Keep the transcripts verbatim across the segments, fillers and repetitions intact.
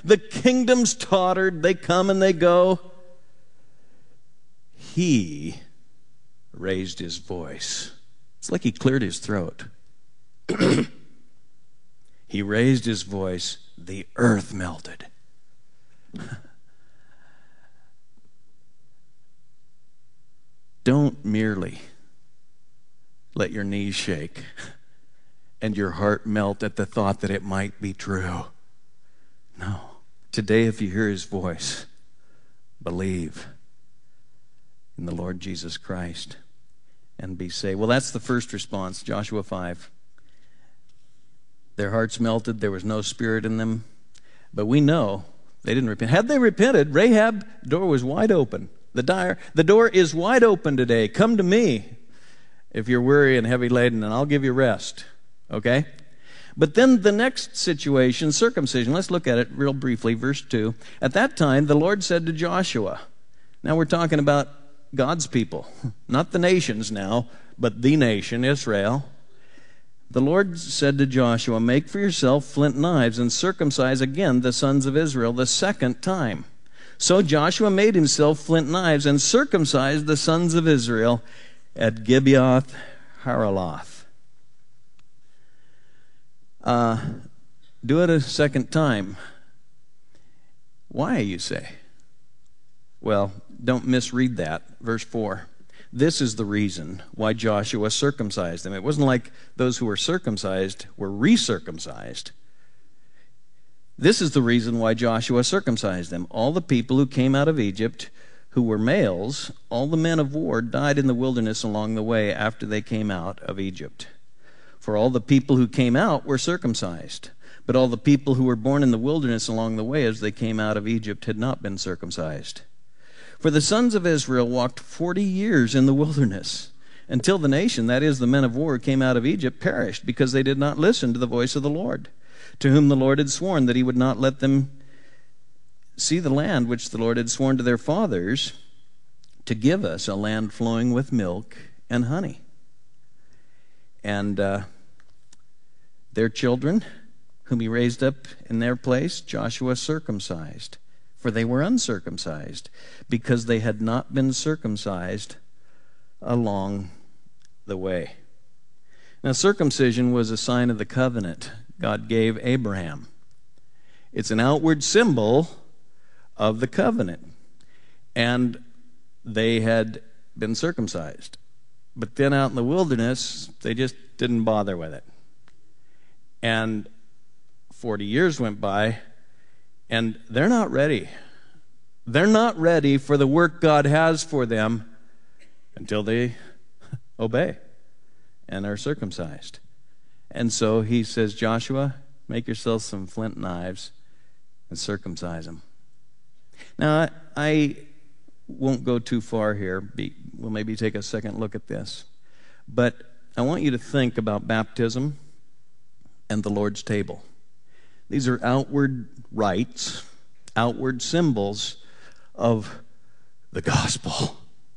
The kingdom's tottered. They come and they go. He raised his voice. It's like he cleared his throat. He raised his voice. The earth melted. Don't merely let your knees shake and your heart melt at the thought that it might be true. No. Today, if you hear his voice, believe in the Lord Jesus Christ and be saved. Well, that's the first response, Joshua five. Their hearts melted. There was no spirit in them. But we know they didn't repent. Had they repented, Rahab, door was wide open. The, dire, the door is wide open today. Come to me if you're weary and heavy laden, and I'll give you rest. Okay? But then the next situation, circumcision. Let's look at it real briefly. Verse two. At that time, the Lord said to Joshua. Now we're talking about God's people. Not the nations now, but the nation, Israel. The Lord said to Joshua, make for yourself flint knives and circumcise again the sons of Israel the second time. So Joshua made himself flint knives and circumcised the sons of Israel at Gibeath Haraloth. Uh, do it a second time. Why, you say? Well, don't misread that. Verse four. This is the reason why Joshua circumcised them. It wasn't like those who were circumcised were recircumcised. This is the reason why Joshua circumcised them. All the people who came out of Egypt who were males, all the men of war died in the wilderness along the way after they came out of Egypt. For all the people who came out were circumcised, but all the people who were born in the wilderness along the way as they came out of Egypt had not been circumcised. For the sons of Israel walked forty years in the wilderness, until the nation, that is, the men of war who came out of Egypt, perished, because they did not listen to the voice of the Lord, to whom the Lord had sworn that he would not let them see the land which the Lord had sworn to their fathers to give us, a land flowing with milk and honey. And uh, their children, whom he raised up in their place, Joshua circumcised. For they were uncircumcised, because they had not been circumcised along the way. Now, circumcision was a sign of the covenant God gave Abraham. It's an outward symbol of the covenant. And they had been circumcised. But then out in the wilderness, they just didn't bother with it. And forty years went by, and they're not ready. They're not ready for the work God has for them until they obey and are circumcised. And so he says, Joshua, make yourself some flint knives and circumcise them. Now, I won't go too far here. We'll maybe take a second look at this. But I want you to think about baptism and the Lord's table. These are outward rites, outward symbols of the gospel,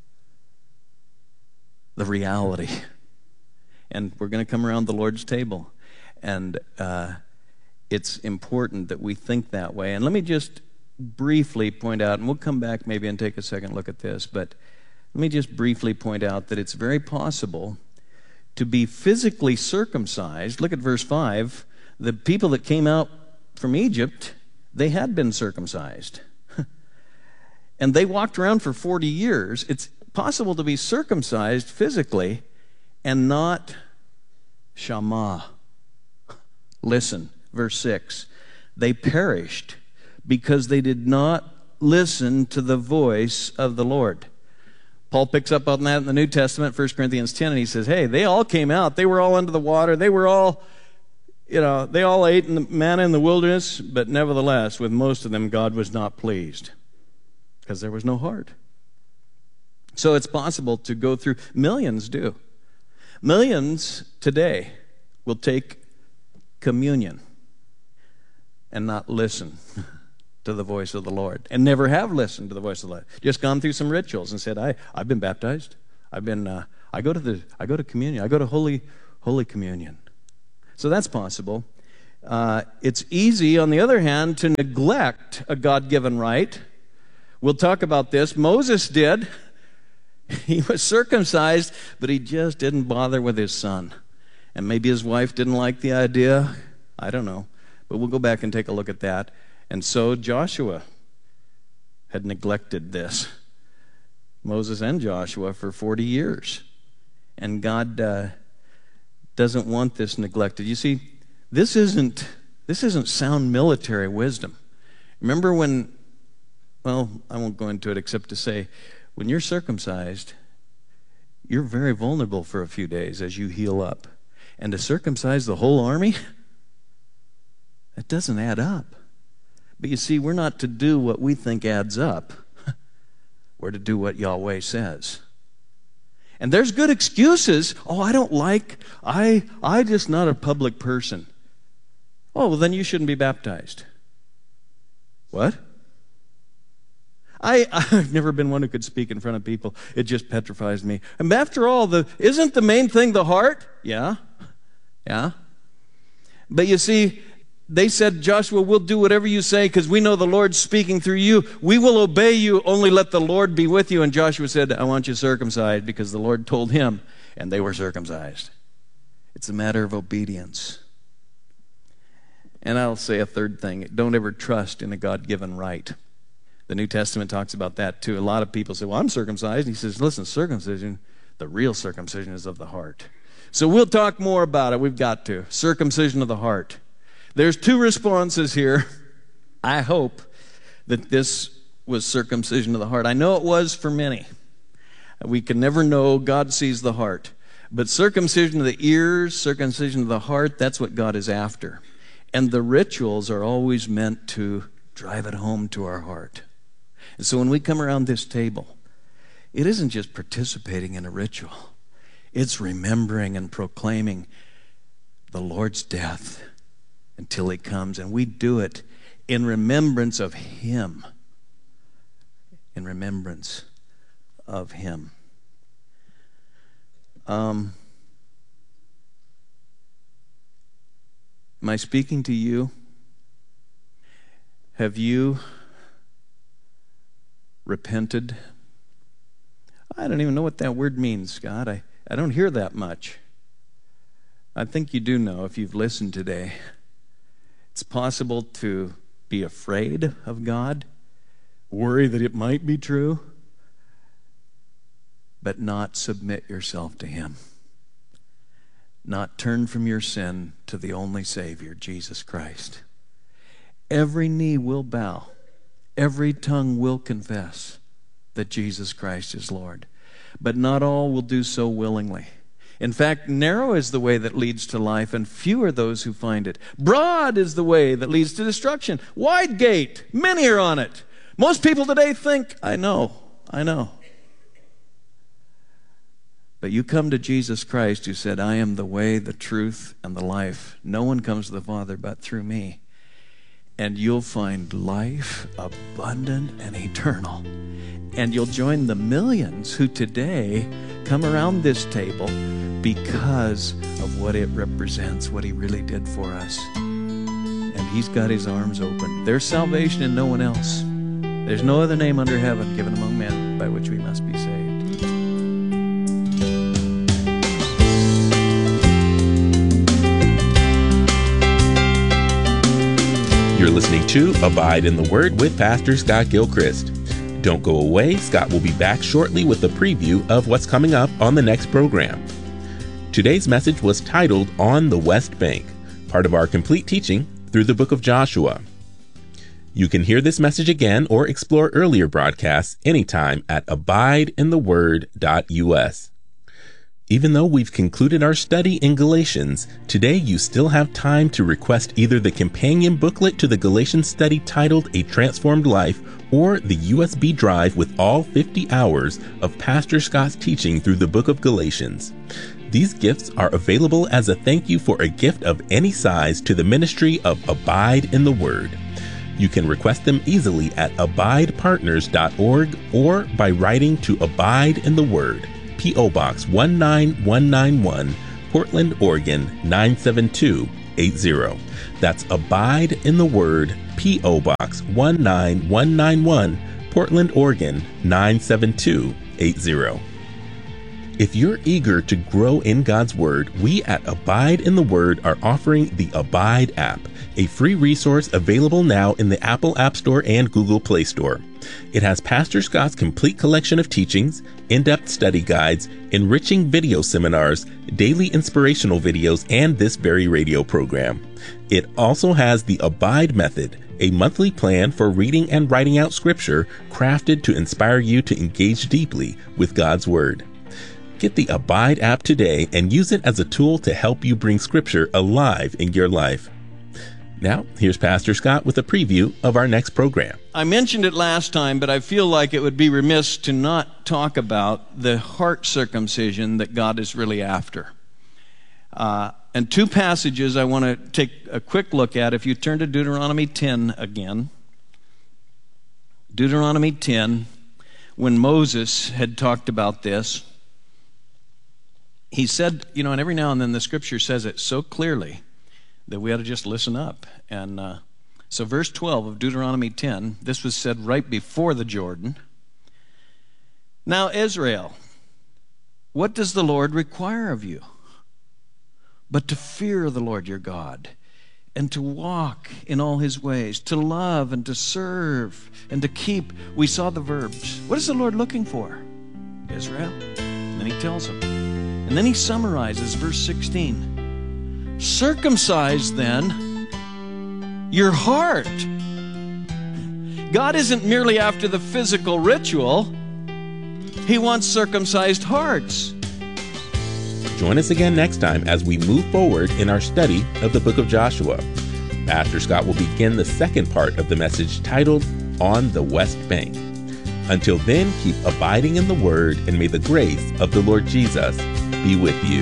the reality. And we're going to come around the Lord's table. And uh, it's important that we think that way. And let me just briefly point out, and we'll come back maybe and take a second look at this, but let me just briefly point out that it's very possible to be physically circumcised. Look at verse five. The people that came out from Egypt, they had been circumcised. And they walked around for forty years. It's possible to be circumcised physically and not shama. Listen, verse six. They perished because they did not listen to the voice of the Lord. Paul picks up on that in the New Testament, First Corinthians ten, and he says, hey, they all came out. They were all under the water. They were all, you know, they all ate in the manna in the wilderness, but nevertheless, with most of them, God was not pleased because there was no heart. So it's possible to go through, millions do. Millions today will take communion and not listen to the voice of the Lord, and never have listened to the voice of the Lord. Just gone through some rituals and said, I, I've been baptized. I've been, uh, I go to the, I go to communion. I go to Holy, Holy Communion. So that's possible. Uh, it's easy, on the other hand, to neglect a God-given right. We'll talk about this. Moses did. He was circumcised, but he just didn't bother with his son. And maybe his wife didn't like the idea. I don't know. But we'll go back and take a look at that. And so Joshua had neglected this. Moses and Joshua for forty years. And God uh, doesn't want this neglected. You see, this isn't, this isn't sound military wisdom. Remember when, well, I won't go into it except to say, when you're circumcised, you're very vulnerable for a few days as you heal up. And to circumcise the whole army, that doesn't add up. But you see, we're not to do what we think adds up. We're to do what Yahweh says. And there's good excuses. Oh, I don't like, I, I just not a public person. Oh, well, then you shouldn't be baptized. What? I, I've never been one who could speak in front of people. It just petrifies me. And after all, the isn't the main thing the heart? Yeah. Yeah. But you see, they said, Joshua, we'll do whatever you say because we know the Lord's speaking through you. We will obey you. Only let the Lord be with you. And Joshua said, I want you circumcised because the Lord told him, and they were circumcised. It's a matter of obedience. And I'll say a third thing. Don't ever trust in a God-given right. The New Testament talks about that too. A lot of people say, well, I'm circumcised. And he says, listen, circumcision, the real circumcision is of the heart. So we'll talk more about it. We've got to. Circumcision of the heart. There's two responses here. I hope that this was circumcision of the heart. I know it was for many. We can never know. God sees the heart. But circumcision of the ears, circumcision of the heart, that's what God is after. And the rituals are always meant to drive it home to our heart. And so when we come around this table, it isn't just participating in a ritual. It's remembering and proclaiming the Lord's death until he comes. And we do it in remembrance of him. In remembrance of him. Um, am I speaking to you? Have you repented? I don't even know what that word means, Scott. I, I don't hear that much. I think you do know if you've listened today. It's possible to be afraid of God, worry that it might be true, but not submit yourself to him. Not turn from your sin to the only Savior, Jesus Christ. Every knee will bow. Every tongue will confess that Jesus Christ is Lord. But not all will do so willingly. In fact, narrow is the way that leads to life, and few are those who find it. Broad is the way that leads to destruction. Wide gate, many are on it. Most people today think, I know, I know. But you come to Jesus Christ who said, I am the way, the truth, and the life. No one comes to the Father but through me. And you'll find life abundant and eternal. And you'll join the millions who today come around this table because of what it represents, what he really did for us. And he's got his arms open. There's salvation in no one else. There's no other name under heaven given among men by which we must be saved. You're listening to Abide in the Word with Pastor Scott Gilchrist. Don't go away. Scott will be back shortly with a preview of what's coming up on the next program. Today's message was titled On the West Bank, part of our complete teaching through the book of Joshua. You can hear this message again or explore earlier broadcasts anytime at abide in the word dot u s. Even though we've concluded our study in Galatians, today you still have time to request either the companion booklet to the Galatians study titled A Transformed Life or the U S B drive with all fifty hours of Pastor Scott's teaching through the book of Galatians. These gifts are available as a thank you for a gift of any size to the ministry of Abide in the Word. You can request them easily at abide partners dot org or by writing to Abide in the Word, P O Box one nine one nine one, Portland, Oregon nine seven two eight zero. That's Abide in the Word, P O. Box one nine one nine one, Portland, Oregon nine seven two eight zero. If you're eager to grow in God's Word, we at Abide in the Word are offering the Abide app, a free resource available now in the Apple App Store and Google Play Store. It has Pastor Scott's complete collection of teachings, in-depth study guides, enriching video seminars, daily inspirational videos, and this very radio program. It also has the Abide Method, a monthly plan for reading and writing out Scripture crafted to inspire you to engage deeply with God's Word. Get the Abide app today and use it as a tool to help you bring Scripture alive in your life. Now, here's Pastor Scott with a preview of our next program. I mentioned it last time, but I feel like it would be remiss to not talk about the heart circumcision that God is really after. Uh, and two passages I want to take a quick look at. If you turn to Deuteronomy ten again. Deuteronomy ten, when Moses had talked about this, he said, you know, and every now and then the Scripture says it so clearly that we ought to just listen up. And uh, so verse twelve of Deuteronomy ten, this was said right before the Jordan. Now, Israel, what does the Lord require of you? But to fear the Lord your God, and to walk in all his ways, to love and to serve and to keep. We saw the verbs. What is the Lord looking for? Israel. And then he tells them. And then he summarizes verse sixteen. Circumcise then your heart. God isn't merely after the physical ritual. He wants circumcised hearts. Join us again next time as we move forward in our study of the book of Joshua. Pastor Scott will begin the second part of the message titled On the West Bank. Until then, keep abiding in the Word, and may the grace of the Lord Jesus be with you.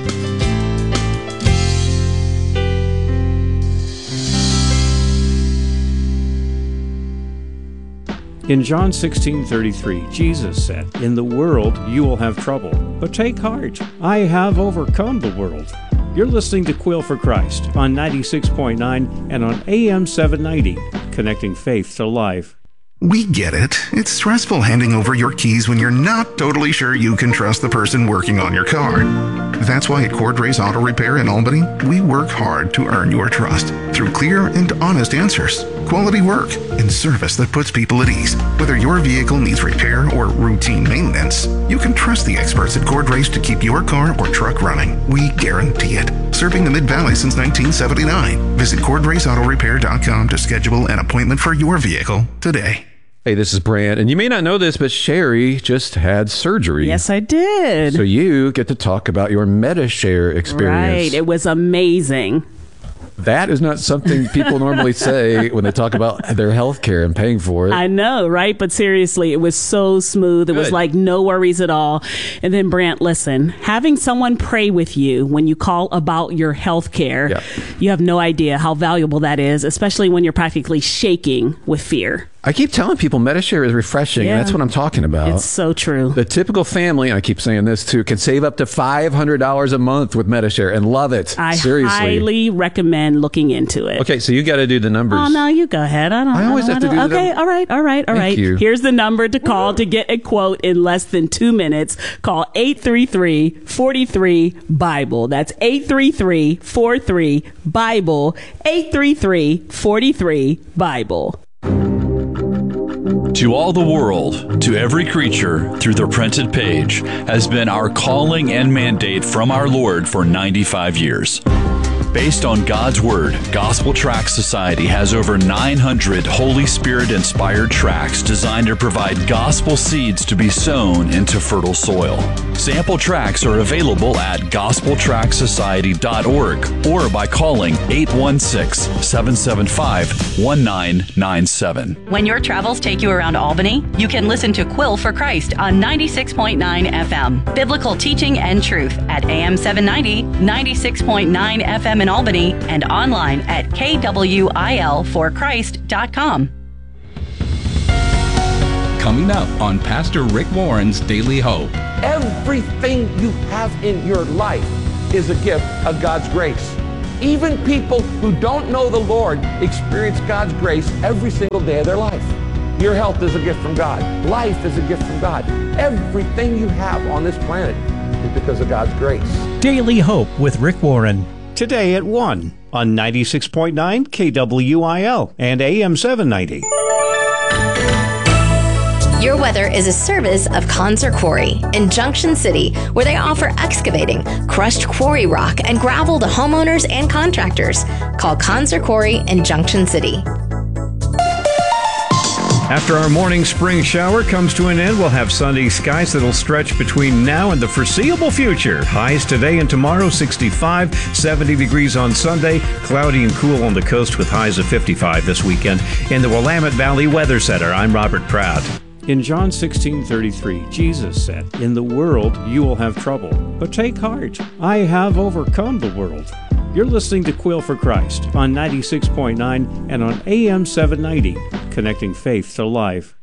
In John sixteen thirty-three, Jesus said, "In the world you will have trouble, but take heart. I have overcome the world." You're listening to Quill for Christ on ninety-six point nine and on A M seven ninety, connecting faith to life. We get it. It's stressful handing over your keys when you're not totally sure you can trust the person working on your car. That's why at Cordray's Auto Repair in Albany, we work hard to earn your trust through clear and honest answers, quality work, and service that puts people at ease. Whether your vehicle needs repair or routine maintenance, you can trust the experts at Cordray's to keep your car or truck running. We guarantee it. Serving the Mid-Valley since nineteen seventy-nine. Visit Cord Race Auto Repair dot com to schedule an appointment for your vehicle today. Hey, this is Brant, and you may not know this, but Sherry just had surgery. Yes, I did. So you get to talk about your Medi-Share experience. Right. It was amazing. That is not something people normally say when they talk about their health care and paying for it. I know, right? But seriously, it was so smooth. It Good. was like no worries at all. And then, Brant, listen, having someone pray with you when you call about your health care, Yeah. you have no idea how valuable that is, especially when you're practically shaking with fear. I keep telling people Medi-Share is refreshing, Yeah. and that's what I'm talking about. It's so true. The typical family, and I keep saying this too, can save up to five hundred dollars a month with Medi-Share and love it. I Seriously. highly recommend looking into it. Okay, so you got to do the numbers. Oh, no, you go ahead. I don't I always don't have to wanna- do the Okay, num- all right, all right, all Thank right. you. Here's the number to call to get a quote in less than two minutes. Call eight three three, four three, Bible. That's eight three three, four three, Bible. eight three three, four three, Bible. To all the world, to every creature, through the printed page, has been our calling and mandate from our Lord for ninety-five years. Based on God's Word, Gospel Tract Society has over nine hundred Holy Spirit-inspired tracts designed to provide gospel seeds to be sown into fertile soil. Sample tracts are available at gospel tract society dot org or by calling eight one six, seven seven five, one nine nine seven. When your travels take you around Albany, you can listen to Quill for Christ on ninety-six point nine F M. Biblical teaching and truth at A M seven ninety, ninety-six point nine F M in Albany, and online at K W I L for Christ dot com. Coming up on Pastor Rick Warren's Daily Hope. Everything you have in your life is a gift of God's grace. Even people who don't know the Lord experience God's grace every single day of their life. Your health is a gift from God. Life is a gift from God. Everything you have on this planet is because of God's grace. Daily Hope with Rick Warren. Today at one on ninety-six point nine K W I L and A M seven ninety. Your weather is a service of Conser Quarry in Junction City, where they offer excavating, crushed quarry rock, and gravel to homeowners and contractors. Call Conser Quarry in Junction City. After our morning spring shower comes to an end, we'll have sunny skies that'll stretch between now and the foreseeable future. Highs today and tomorrow, sixty-five, seventy degrees on Sunday, cloudy and cool on the coast with highs of fifty-five this weekend. In the Willamette Valley Weather Center, I'm Robert Proud. In John sixteen thirty-three, Jesus said, "In the world you will have trouble, but take heart. I have overcome the world." You're listening to Quill for Christ on ninety-six point nine and on A M seven ninety, connecting faith to life.